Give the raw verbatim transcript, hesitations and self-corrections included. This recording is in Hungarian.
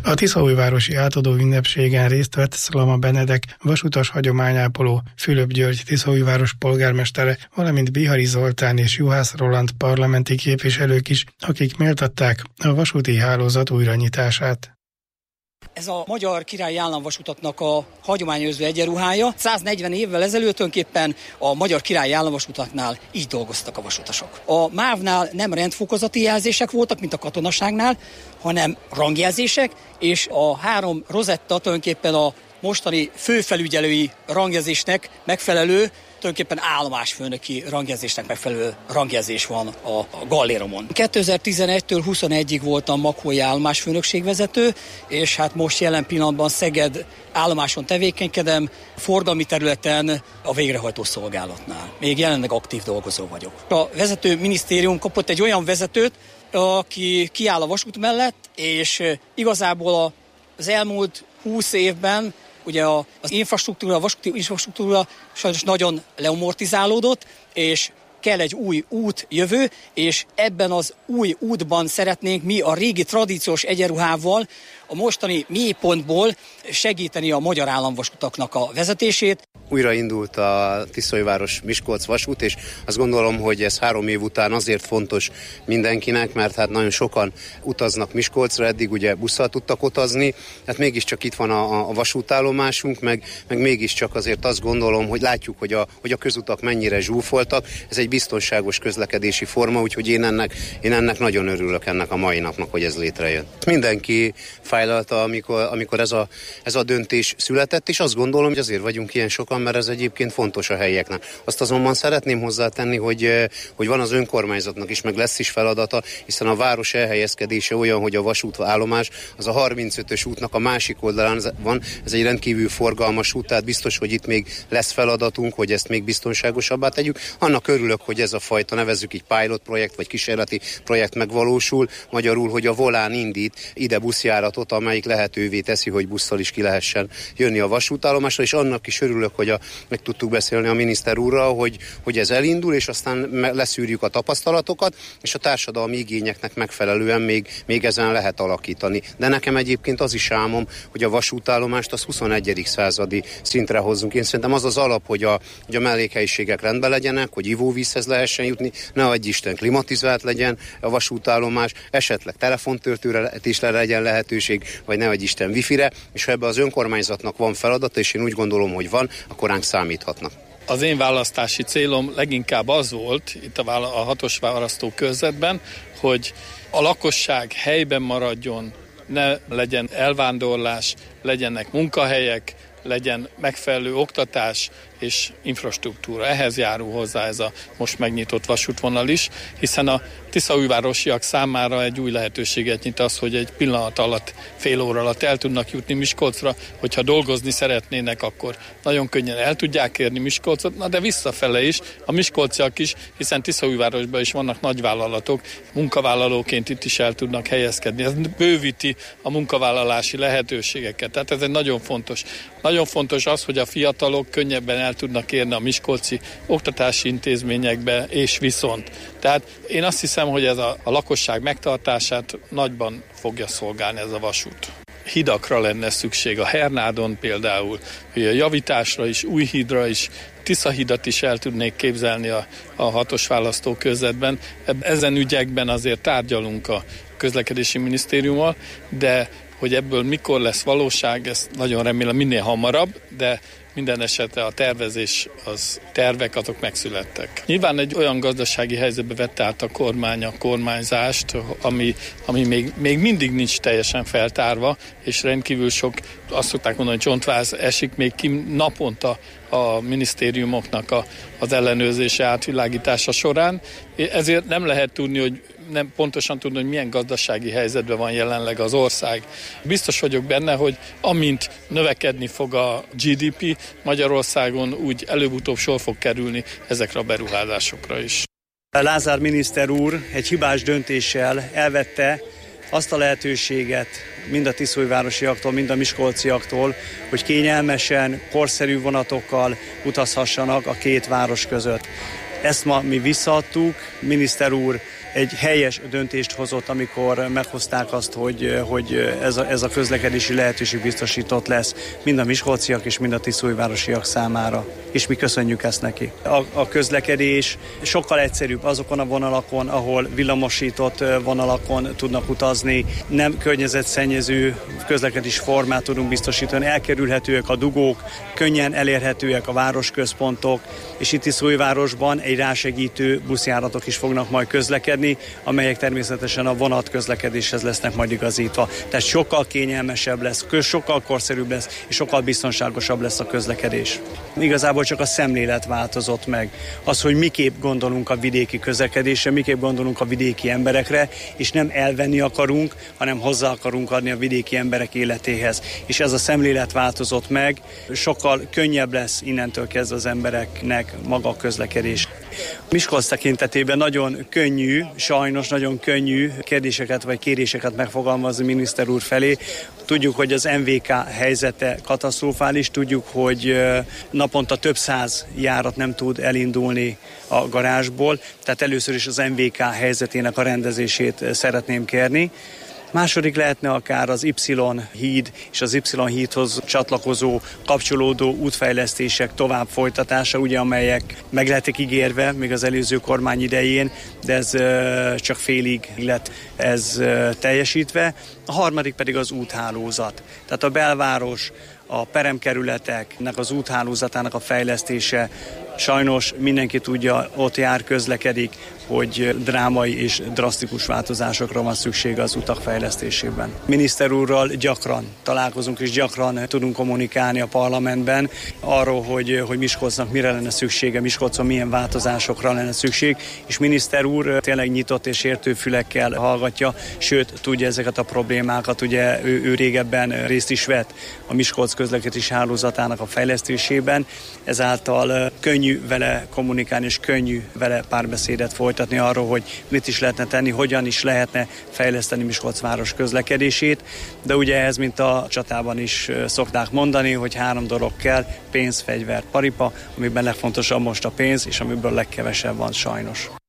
A tiszaújvárosi átadó ünnepségen részt vett Szalama Benedek vasutas hagyományápoló, Fülöp György tiszaújváros polgármestere, valamint Bihari Zoltán és Juhász Roland parlamenti képviselők is, akik méltatták a vasúti hálózat újranyitását. Ez a Magyar Királyi Államvasutaknak a hagyományőrző egyenruhája. száznegyven évvel ezelőtt tulajdonképpen a Magyar Királyi Államvasutaknál így dolgoztak a vasutasok. A mávnál nem rendfokozati jelzések voltak, mint a katonaságnál, hanem rangjelzések, és a három rozetta tulajdonképpen a mostani főfelügyelői rangjelzésnek megfelelő, tulajdonképpen állomásfőnöki rangjelzésnek megfelelő rangjelzés van a, a galléromon. kétezer-tizenegytől huszonegyig voltam Makói állomásfőnökségvezető, és hát most jelen pillanatban Szeged állomáson tevékenykedem, forgalmi területen a végrehajtó szolgálatnál. Még jelenleg aktív dolgozó vagyok. A vezető minisztérium kapott egy olyan vezetőt, aki kiáll a vasút mellett, és igazából az elmúlt húsz évben ugye az infrastruktúra, a vasúti infrastruktúra sajnos nagyon leamortizálódott, és kell egy új út jövő, és ebben az új útban szeretnénk mi a régi tradíciós egyenruhával a mostani mélypontból segíteni a magyar államvasutaknak a vezetését. Újraindult a Tiszaújváros-Miskolc vasút, és azt gondolom, hogy ez három év után azért fontos mindenkinek, mert hát nagyon sokan utaznak Miskolcra, eddig ugye busszal tudtak utazni, hát mégiscsak itt van a, a vasútállomásunk, meg, meg mégiscsak azért azt gondolom, hogy látjuk, hogy a, hogy a közutak mennyire zsúfoltak, ez egy biztonságos közlekedési forma, úgyhogy én ennek, én ennek nagyon örülök ennek a mai napnak, hogy ez létrejött. Mindenki fájlalta, amikor, amikor ez, a, ez a döntés született, és azt gondolom, hogy azért vagyunk ilyen sokan, mert ez egyébként fontos a helyieknek. Azt azonban szeretném hozzátenni, hogy, hogy van az önkormányzatnak is, meg lesz is feladata, hiszen a város elhelyezkedése olyan, hogy a vasútállomás az a harmincötös útnak a másik oldalán van, ez egy rendkívül forgalmas út, tehát biztos, hogy itt még lesz feladatunk, hogy ezt még biztonságosabbá tegyük. Annak örülök, hogy ez a fajta, nevezzük így pilot projekt, vagy kísérleti projekt megvalósul, magyarul, hogy a Volán indít ide buszjáratot, amelyik lehetővé teszi, hogy busszal is ki lehessen jönni a vasútállomásra, és annak is örülök, hogy a, meg tudtuk beszélni a miniszter úrral, hogy, hogy ez elindul, és aztán leszűrjük a tapasztalatokat, és a társadalmi igényeknek megfelelően még, még ezen lehet alakítani. De nekem egyébként az is álmom, hogy a vasútállomást az huszonegyedik századi szintre hozzunk. Én szerintem az az alap, hogy a, hogy a mellékhelyiségek rendben legyenek, hogy ivóvízhez lehessen jutni, ne adj Isten, klimatizált legyen a vasútállomás, esetleg telefontöltőre is legyen lehetőség, vagy ne adj Isten wifire, és ha ebbe az önkormányzatnak van feladata, és én úgy gondolom, hogy van, akkor ránk számíthatnak. Az én választási célom leginkább az volt, itt a, vála- a hatos választókörzetben, hogy a lakosság helyben maradjon, ne legyen elvándorlás, legyenek munkahelyek, legyen megfelelő oktatás és infrastruktúra. Ehhez járul hozzá ez a most megnyitott vasútvonal is, hiszen a tiszaújvárosiak számára egy új lehetőséget nyit az, hogy egy pillanat alatt, fél óra alatt el tudnak jutni Miskolcra, hogyha dolgozni szeretnének, akkor nagyon könnyen el tudják érni Miskolcot, na de visszafele is, a miskolciak is, hiszen Tiszaújvárosban is vannak nagyvállalatok, munkavállalóként itt is el tudnak helyezkedni. Ez bővíti a munkavállalási lehetőségeket, tehát ez egy nagyon fontos. Nagyon fontos az, hogy a fiatalok könnyebben el tudnak érni a miskolci oktatási intézményekbe, és viszont. Tehát én azt hiszem, hogy ez a, a lakosság megtartását nagyban fogja szolgálni ez a vasút. Hidakra lenne szükség a Hernádon például, a javításra is, új hídra is, Tiszahidat is el tudnék képzelni a, a hatos választókörzetben. Ezen ügyekben azért tárgyalunk a közlekedési minisztériummal, de hogy ebből mikor lesz valóság, ezt nagyon remélem minél hamarabb, de minden esetre a tervezés, az tervek azok megszülettek. Nyilván egy olyan gazdasági helyzetbe vette át a kormány a kormányzást, ami, ami még, még mindig nincs teljesen feltárva, és rendkívül sok, azt szokták mondani, hogy csontváz esik még ki naponta a minisztériumoknak a, az ellenőrzése, átvilágítása során. Ezért nem lehet tudni, hogy nem pontosan tudni, hogy milyen gazdasági helyzetben van jelenleg az ország. Biztos vagyok benne, hogy amint növekedni fog a gé dé pé Magyarországon, úgy előbb-utóbb sor fog kerülni ezekre a beruházásokra is. Lázár miniszter úr egy hibás döntéssel elvette azt a lehetőséget mind a tiszaújvárosiaktól, mind a miskolciaktól, hogy kényelmesen, korszerű vonatokkal utazhassanak a két város között. Ezt ma mi visszaadtuk, miniszter úr egy helyes döntést hozott, amikor meghozták azt, hogy, hogy ez, a, ez a közlekedési lehetőség biztosított lesz mind a miskolciak és mind a tiszóújvárosiak számára. És mi köszönjük ezt neki. A, a közlekedés sokkal egyszerűbb azokon a vonalakon, ahol villamosított vonalakon tudnak utazni, nem környezetszennyező közlekedés formát tudunk biztosítani, elkerülhetőek a dugók, könnyen elérhetőek a városközpontok, és itt Tiszóújvárosban egy rásegítő buszjáratok is fognak majd közlekedni, amelyek természetesen a vonatközlekedéshez lesznek majd igazítva. Tehát sokkal kényelmesebb lesz, sokkal korszerűbb lesz, és sokkal biztonságosabb lesz a közlekedés. Igazából csak a szemlélet változott meg. Az, hogy miképp gondolunk a vidéki közlekedésre, miképp gondolunk a vidéki emberekre, és nem elvenni akarunk, hanem hozzá akarunk adni a vidéki emberek életéhez. És ez a szemlélet változott meg, sokkal könnyebb lesz innentől kezdve az embereknek maga a közlekedés. Miskolc tekintetében nagyon könnyű, sajnos nagyon könnyű kérdéseket vagy kéréseket megfogalmazni miniszter úr felé. Tudjuk, hogy az em vé ká helyzete katasztrofális, tudjuk, hogy naponta több száz járat nem tud elindulni a garázsból, tehát először is az em vé ká helyzetének a rendezését szeretném kérni. Második lehetne akár az Y híd és az Y hídhoz csatlakozó, kapcsolódó útfejlesztések tovább folytatása, ugye, amelyek meg lettek ígérve még az előző kormány idején, de ez csak félig lett ez teljesítve. A harmadik pedig az úthálózat. Tehát a belváros, a peremkerületeknek az úthálózatának a fejlesztése, sajnos mindenki tudja, ott jár, közlekedik, hogy drámai és drasztikus változásokra van szüksége az utak fejlesztésében. Miniszter úrral gyakran találkozunk és gyakran tudunk kommunikálni a parlamentben arról, hogy, hogy Miskolcnak mire lenne szüksége, Miskolcon milyen változásokra lenne szükség, és miniszter úr tényleg nyitott és értő fülekkel hallgatja, sőt tudja ezeket a problémákat, ugye ő, ő régebben részt is vett a Miskolc közlekedési hálózatának a fejlesztésében, ezáltal könnyű vele kommunikálni és könnyű vele párbeszédet folytatni arról, hogy mit is lehetne tenni, hogyan is lehetne fejleszteni Miskolc város közlekedését, de ugye ez, mint a csatában is szokták mondani, hogy három dolog kell: pénz, fegyver, paripa, amiben legfontosabb most a pénz, és amiből legkevesebb van sajnos.